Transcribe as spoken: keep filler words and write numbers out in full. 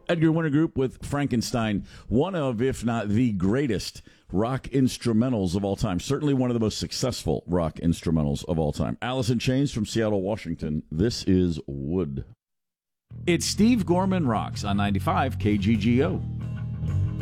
Edgar Winter Group with Frankenstein, one of, if not the greatest rock instrumentals of all time. Certainly one of the most successful rock instrumentals of all time. Alice in Chains from Seattle, Washington. This is Wood. It's Steve Gorman Rocks on ninety-five K G G O.